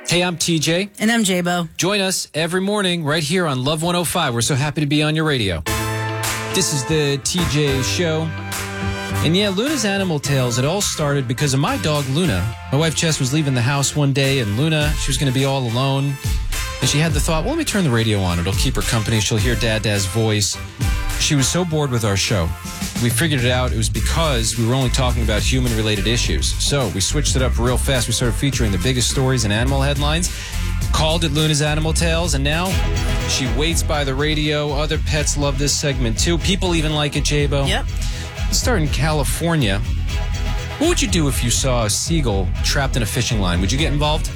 Hey, I'm TJ. And I'm J-Bo. Join us every morning right here on Love 105. We're so happy to be on your radio. This is the TJ Show. And yeah, Luna's Animal Tales, it all started because of my dog, Luna. My wife, Jess, was leaving the house one day, and Luna, she was going to be all alone. And she had the thought, well, let me turn the radio on. It'll keep her company. She'll hear Dad's voice. She was so bored with our show. We figured it out. It was because we were only talking about human-related issues. So we switched it up real fast. We started featuring the biggest stories and animal headlines. Called it Luna's Animal Tales, and now she waits by the radio. Other pets love this segment, too. People even like it, J-Bo. Yep. Let's start in California. What would you do if you saw a seagull trapped in a fishing line? Would you get involved?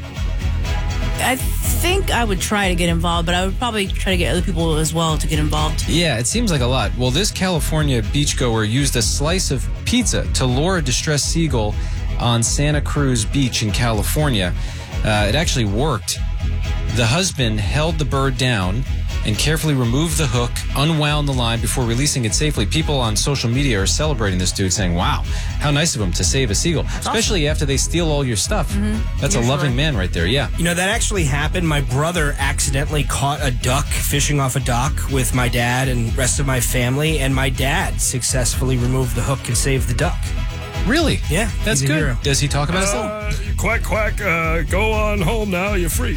I think I would try to get involved, but I would probably try to get other people as well to get involved. Yeah, it seems like a lot. Well, this California beachgoer used a slice of pizza to lure a distressed seagull on Santa Cruz Beach in California. It actually worked. The husband held the bird down and carefully removed the hook, unwound the line before releasing it safely. People on social media are celebrating this dude, saying, wow, how nice of him to save a seagull, especially after they steal all your stuff. That's a loving man right there, yeah. You know, that actually happened. My brother accidentally caught a duck fishing off a dock with my dad and rest of my family, and my dad successfully removed the hook and saved the duck. Really? Yeah. That's good. Hero. Does he talk about it? Quack, quack, go on home now, you're free.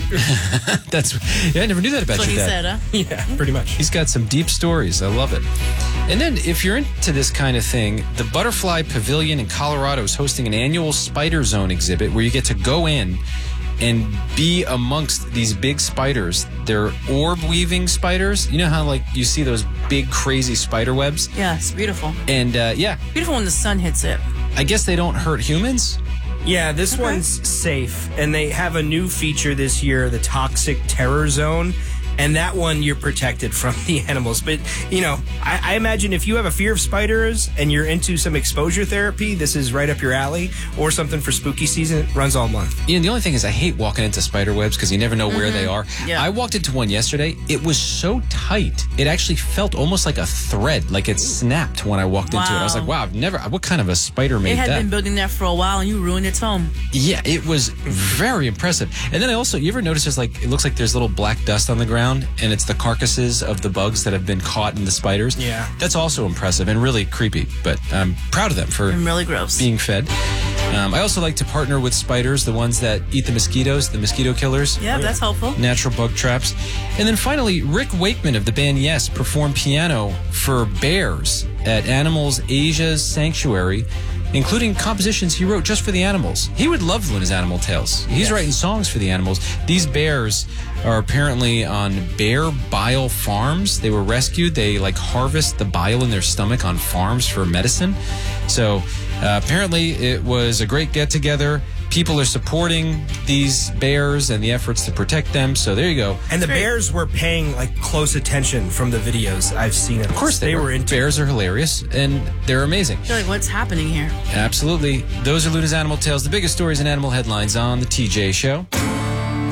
Yeah, I never knew that about That's what your he dad. said, huh? Yeah, pretty much. He's got some deep stories. I love it. And then if you're into this kind of thing, the Butterfly Pavilion in Colorado is hosting an annual Spider Zone exhibit where you get to go in and be amongst these big spiders. They're orb-weaving spiders. You know how, like, you see those big, crazy spider webs? Yeah, it's beautiful. And, yeah, Beautiful when the sun hits it. I guess they don't hurt humans. Yeah, this one's safe, and they have a new feature this year, the Toxic Terror Zone, and that one you're protected from the animals. But, you know, I imagine if you have a fear of spiders and you're into some exposure therapy, this is right up your alley, or something for spooky season. It runs all month. Ian, the only thing is I hate walking into spider webs because you never know where they are. Yeah. I walked into one yesterday. It was so tight. It actually felt almost like a thread, like it snapped when I walked into it. I was like, wow, what kind of a spider made They had that? been building that for a while, and you ruined its home. Yeah, it was very impressive. And then you ever notice it looks like there's little black dust on the ground, and it's the carcasses of the bugs that have been caught in the spiders. Yeah. That's also impressive and really creepy, but I'm proud of them for And really gross. being fed. I also like to partner with spiders, the ones that eat the mosquitoes, the mosquito killers. Yeah, that's helpful. Natural bug traps. And then finally, Rick Wakeman of the band Yes performed piano for bears at Animals Asia's Sanctuary, including compositions he wrote just for the animals. He would love Luna's Animal Tales. He's writing songs for the animals. These bears are apparently on bear bile farms. They were rescued. They harvest the bile in their stomach on farms for medicine. So apparently it was a great get-together. People are supporting these bears and the efforts to protect them. So there you go. And the bears were paying close attention from the videos I've seen. Of course they were. into Bears are hilarious and they're amazing. You're like, what's happening here? Absolutely. Those are Luna's Animal Tales, the biggest stories and animal headlines on the TJ Show.